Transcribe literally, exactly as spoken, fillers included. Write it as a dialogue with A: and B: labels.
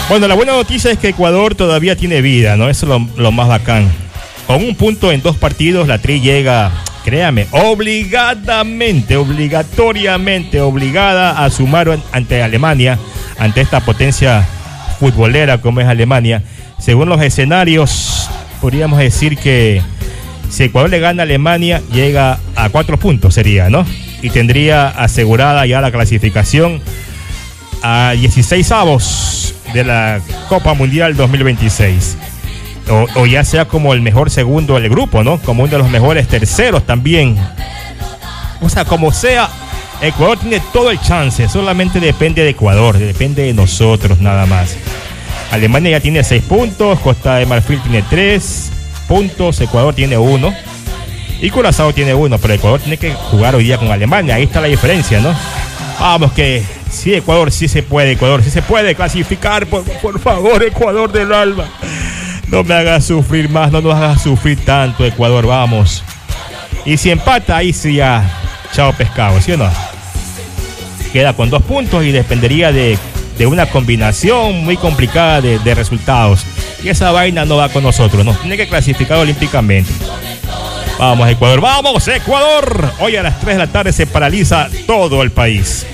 A: Bueno, la buena noticia es que Ecuador todavía tiene vida, ¿no? Eso es lo, lo más bacán. Con un punto en dos partidos, la Tri llega, créame, obligadamente, obligatoriamente, obligada a sumar ante Alemania, ante esta potencia futbolera como es Alemania. Según los escenarios, podríamos decir que si Ecuador le gana a Alemania, llega a cuatro puntos sería, ¿no? Y tendría asegurada ya la clasificación a dieciséis avos de la Copa Mundial dos mil veintiséis. O, o ya sea como el mejor segundo del grupo, ¿no? Como uno de los mejores terceros también. O sea, como sea, Ecuador tiene todo el chance. Solamente depende de Ecuador, depende de nosotros nada más. Alemania ya tiene seis puntos, Costa de Marfil tiene tres puntos, Ecuador tiene uno y Curazao tiene uno, pero Ecuador tiene que jugar hoy día con Alemania. Ahí está la diferencia, ¿no? Vamos que sí, Ecuador sí se puede, Ecuador sí se puede clasificar, por, por favor, Ecuador del alma. No me hagas sufrir más, no nos hagas sufrir tanto, Ecuador, vamos. Y si empata, ahí sí ya, chao pescado, ¿sí o no? Queda con dos puntos y dependería de, de una combinación muy complicada de, de resultados. Y esa vaina no va con nosotros, nos tiene que clasificar olímpicamente. Vamos, Ecuador, vamos, Ecuador. Hoy a las tres de la tarde se paraliza todo el país.